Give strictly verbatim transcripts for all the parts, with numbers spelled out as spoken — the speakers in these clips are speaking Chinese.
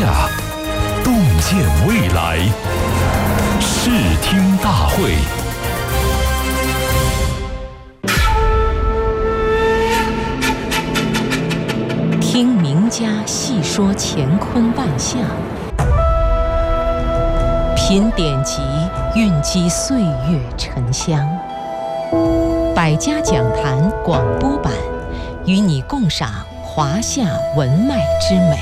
下，洞见未来。视听大会。 听名家细说乾坤万象，品典籍蕴积岁月沉香。百家讲坛广播版，与你共赏华夏文脉之美。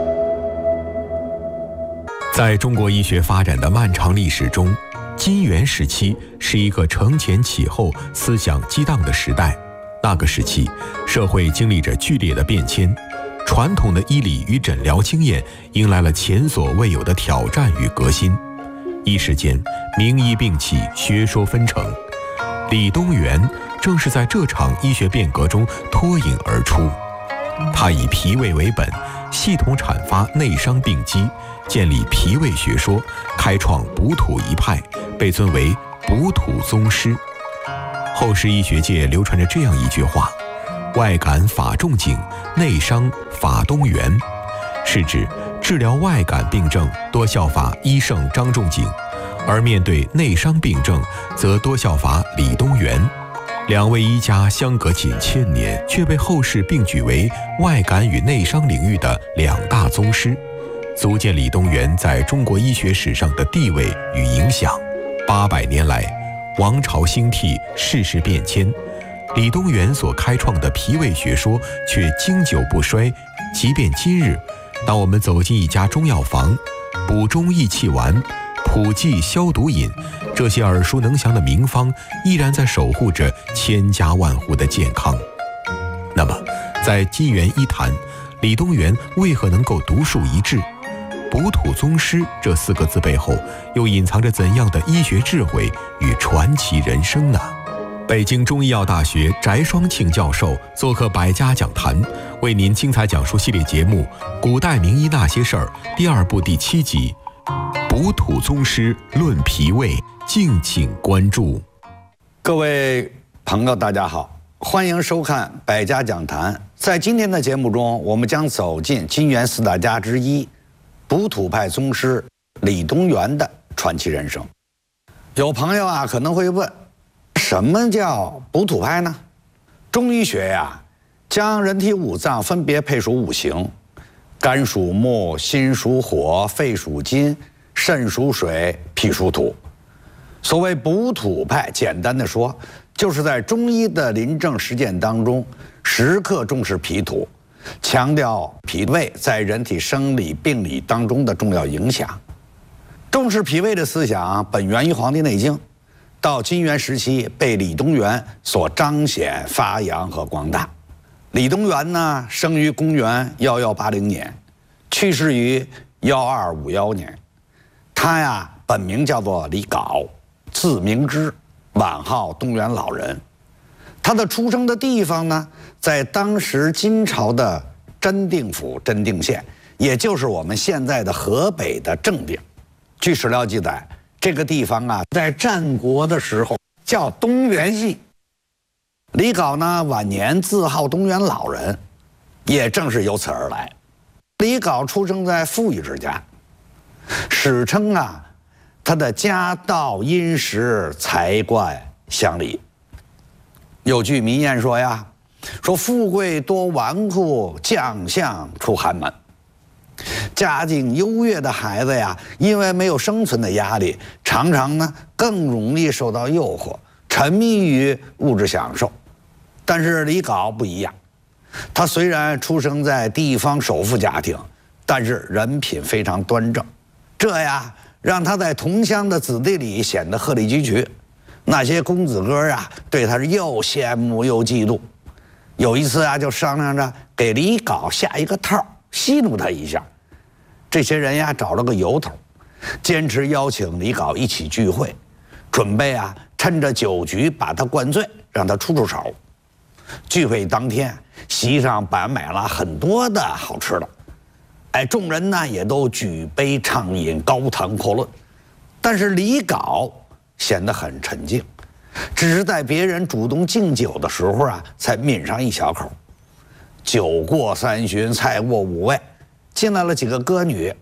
在中国医学发展的漫长历史中，金元时期是一个承前启后、思想激荡的时代。那个时期，社会经历着剧烈的变迁，传统的医理与诊疗经验迎来了前所未有的挑战与革新。一时间，名医并起，学说纷呈。李东垣正是在这场医学变革中脱颖而出。他以脾胃为本，系统阐发内伤病机，建立脾胃学说，开创补土一派，被尊为补土宗师。后世医学界流传着这样一句话：外感法仲景，内伤法东垣，是指治疗外感病症多效法医圣张仲景，而面对内伤病症则多效法李东垣。两位医家相隔近千年，却被后世并举为外感与内伤领域的两大宗师，足见李东垣在中国医学史上的地位与影响。八百年来，王朝兴替，世事变迁，李东垣所开创的脾胃学说却经久不衰。即便今日，当我们走进一家中药房，补中益气丸、普济消毒饮，这些耳熟能详的名方依然在守护着千家万户的健康。那么，在金元医坛，李东垣为何能够独树一帜？补土宗师这四个字背后，又隐藏着怎样的医学智慧与传奇人生呢？北京中医药大学翟双庆教授做客百家讲坛，为您精彩讲述系列节目《古代名医那些事儿》第二部第七集《补土宗师论脾胃》，敬请关注。 各位朋友大家好，欢迎收看百家讲坛。在今天的节目中，我们将走进金元四大家之一补土派宗师李东垣的传奇人生。有朋友啊可能会问，什么叫补土派呢？中医学呀，将人体五脏分别配属五行，肝属木，心属火，肺属金，肾属水，脾属土。所谓补土派，简单的说，就是在中医的临证实践当中，时刻重视脾土，强调脾胃在人体生理病理当中的重要影响。重视脾胃的思想本源于《黄帝内经》，到金元时期被李东垣所彰显、发扬和广大。李东垣呢，生于公元一一八零年，去世于一二五一年。他呀，本名叫做李杲，字明之，晚号东垣老人。他的出生的地方呢，在当时金朝的真定府真定县，也就是我们现在的河北的正定。据史料记载，这个地方啊，在战国的时候叫东垣系。李杲呢，晚年自号东垣老人，也正是由此而来。李杲出生在富裕之家，史称啊，他的家道殷实，才冠乡里。有句民谚说呀，说富贵多纨绔，将相出寒门。家境优越的孩子呀，因为没有生存的压力，常常呢更容易受到诱惑，沉迷于物质享受。但是李杲不一样，他虽然出生在地方首富家庭，但是人品非常端正，这呀让他在同乡的子弟里显得鹤立鸡群。那些公子哥啊，对他是又羡慕又嫉妒。有一次啊，就商量着给李杲下一个套，戏弄他一下。这些人呀找了个由头，坚持邀请李杲一起聚会，准备啊趁着酒局把他灌醉，让他出出手。聚会当天，席上摆满了很多的好吃的，哎，众人呢也都举杯畅饮，高谈阔论。但是李杲显得很沉静，只是在别人主动敬酒的时候啊，才抿上一小口。酒过三巡，菜过五味，进来了几个歌女，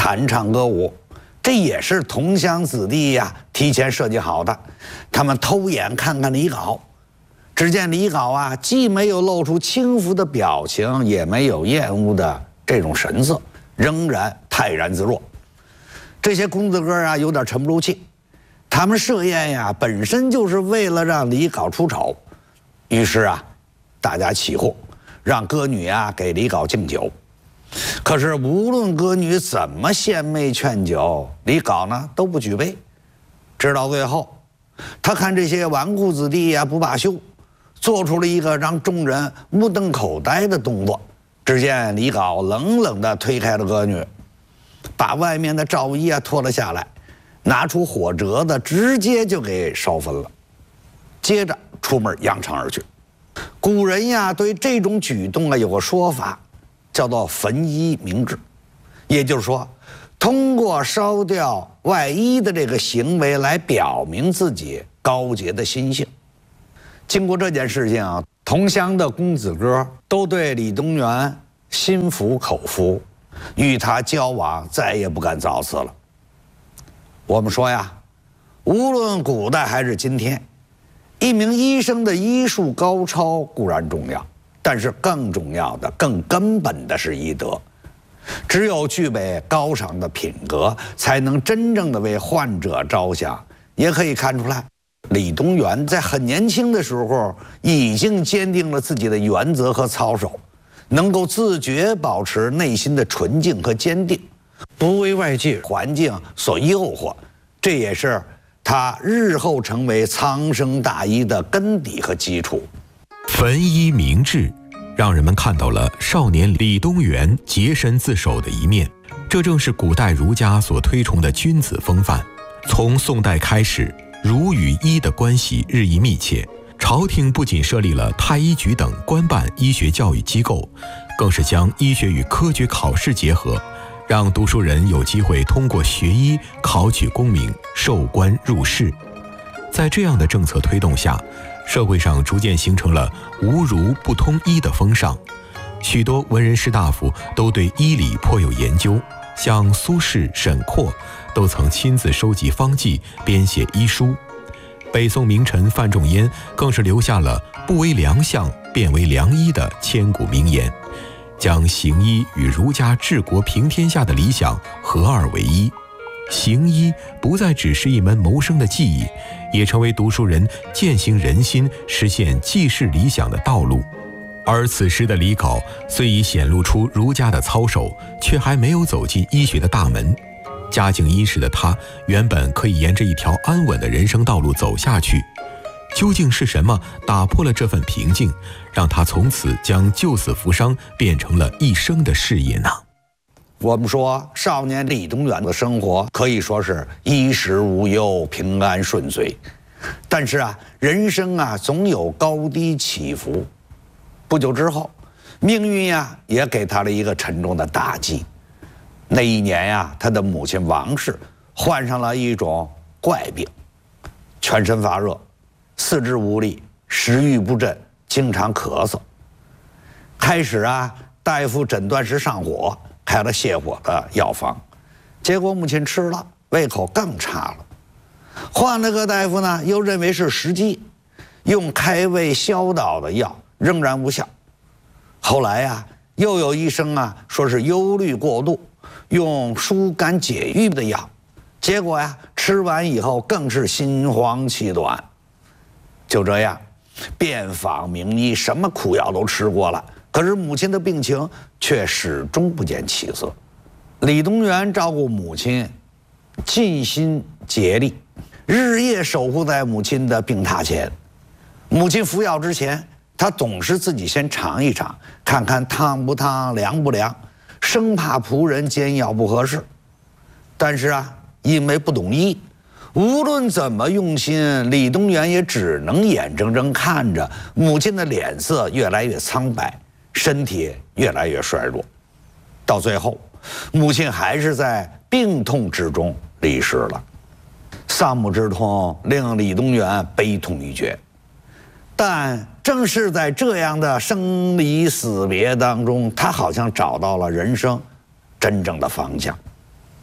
弹唱歌舞，这也是同乡子弟呀提前设计好的。他们偷眼看看李镐，只见李镐啊，既没有露出轻浮的表情，也没有厌恶的这种神色，仍然泰然自若。这些公子哥啊，有点沉不住气。他们设宴呀，本身就是为了让李镐出丑，于是啊，大家起哄，让歌女啊给李镐敬酒。可是无论歌女怎么献媚劝酒，李镐呢都不举杯。直到最后，他看这些纨绔子弟呀不罢休，做出了一个让众人目瞪口呆的动作。只见李镐冷冷地推开了歌女，把外面的罩衣啊脱了下来，拿出火折子直接就给烧焚了，接着出门扬长而去。古人呀对这种举动啊有个说法，叫做焚衣明志，也就是说，通过烧掉外衣的这个行为来表明自己高洁的心性。经过这件事情啊，同乡的公子哥都对李东垣心服口服，与他交往再也不敢造次了。我们说呀，无论古代还是今天，一名医生的医术高超固然重要，但是更重要的、更根本的是医德。只有具备高尚的品格，才能真正的为患者着想。也可以看出来，李东垣在很年轻的时候已经坚定了自己的原则和操守，能够自觉保持内心的纯净和坚定，不为外界环境所诱惑。这也是他日后成为苍生大医的根底和基础。 焚衣明志，让人们看到了少年李东垣洁身自守的一面，这正是古代儒家所推崇的君子风范。从宋代开始，儒与医的关系日益密切，朝廷不仅设立了太医局等官办医学教育机构，更是将医学与科举考试结合，让读书人有机会通过学医考取功名，授官入仕。在这样的政策推动下，社会上逐渐形成了无儒不通医的风尚，许多文人士大夫都对医理颇有研究，像苏轼、沈括都曾亲自收集方剂，编写医书。北宋名臣范仲淹更是留下了不为良相，便为良医的千古名言，将行医与儒家治国平天下的理想合二为一。行医不再只是一门谋生的技艺，也成为读书人践行人心、实现济世理想的道路。而此时的李镐虽已显露出儒家的操守，却还没有走进医学的大门。家境殷实的他，原本可以沿着一条安稳的人生道路走下去。究竟是什么打破了这份平静，让他从此将救死扶伤变成了一生的事业呢？ 我们说，少年李东垣的生活可以说是衣食无忧、平安顺遂。但是啊，人生啊总有高低起伏。不久之后，命运呀也给他了一个沉重的打击。那一年呀，他的母亲王氏患上了一种怪病，全身发热，四肢无力，食欲不振，经常咳嗽。开始啊，大夫诊断是上火，开了泻火的药方，结果母亲吃了，胃口更差了。换了个大夫呢，又认为是时积，用开胃消导的药仍然无效。后来呀、啊，又有医生啊说是忧虑过度，用疏肝解郁的药，结果呀，吃完以后更是心慌气短。就这样，遍访名医，什么苦药都吃过了，可是母亲的病情却始终不见起色。李东垣照顾母亲，尽心竭力，日夜守护在母亲的病榻前。母亲服药之前，他总是自己先尝一尝，看看烫不烫、凉不凉，生怕仆人煎药不合适。但是啊，因为不懂医，无论怎么用心，李东垣也只能眼睁睁看着母亲的脸色越来越苍白，身体越来越衰弱。到最后，母亲还是在病痛之中离世了。丧母之痛令李东垣悲痛欲绝，但正是在这样的生离死别当中，他好像找到了人生真正的方向。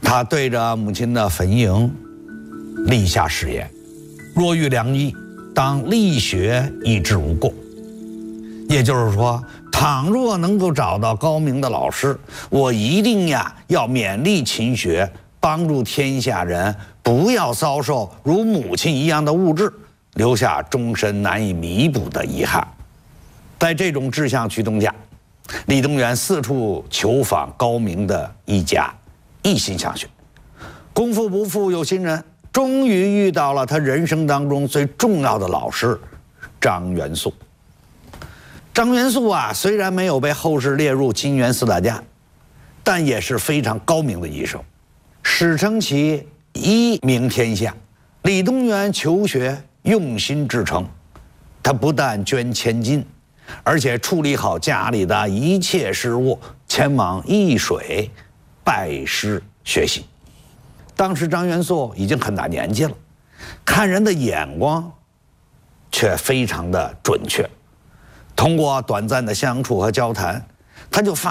他对着母亲的坟茔立下誓言：若遇良医，当力学医治无过。也就是说，倘若能够找到高明的老师，我一定呀要勉力勤学，帮助天下人不要遭受如母亲一样的误治，留下终身难以弥补的遗憾。在这种志向驱动下，李东垣四处求访高明的医家，一心向学。功夫不负有心人，终于遇到了他人生当中最重要的老师张元素。张元素啊，虽然没有被后世列入金元四大家，但也是非常高明的医生，史称其医名天下。李东垣求学用心至诚，他不但捐千金，而且处理好家里的一切事务，前往易水拜师学习。当时张元素已经很大年纪了，看人的眼光却非常的准确。通过短暂的相处和交谈，他就发